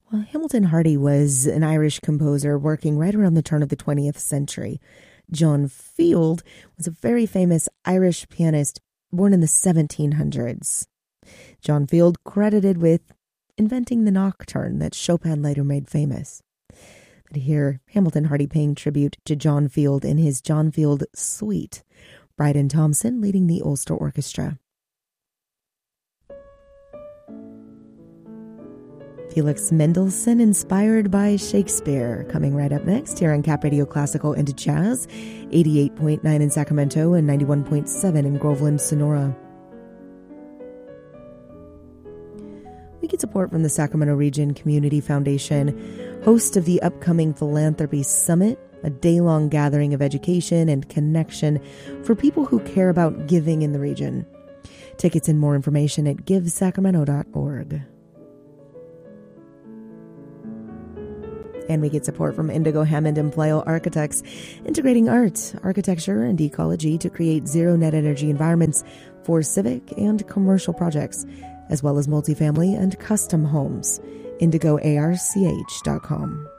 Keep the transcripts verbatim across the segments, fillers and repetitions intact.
Well, Hamilton Hardy was an Irish composer working right around the turn of the twentieth century. John Field was a very famous Irish pianist born in the seventeen hundreds. John Field credited with inventing the nocturne that Chopin later made famous. But here, Hamilton Hardy paying tribute to John Field in his John Field Suite. Bryden Thompson leading the Ulster Orchestra. Felix Mendelssohn, inspired by Shakespeare, coming right up next here on Cap Radio Classical and Jazz, eighty-eight point nine in Sacramento and ninety-one point seven in Groveland, Sonora. We get support from the Sacramento Region Community Foundation, host of the upcoming Philanthropy Summit, a day-long gathering of education and connection for people who care about giving in the region. Tickets and more information at give sacramento dot org. And we get support from Indigo Hammond and Pleyel Architects, integrating art, architecture, and ecology to create zero-net energy environments for civic and commercial projects, as well as multifamily and custom homes. indigo arch dot com.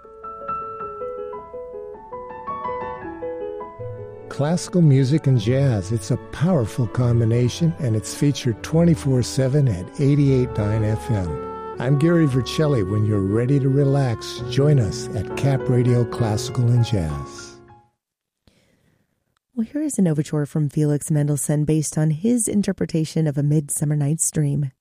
Classical music and jazz, it's a powerful combination, and it's featured twenty-four seven at eighty-eight point nine F M. I'm Gary Vercelli. When you're ready to relax, join us at Cap Radio Classical and Jazz. Well, here is an overture from Felix Mendelssohn based on his interpretation of A Midsummer Night's Dream.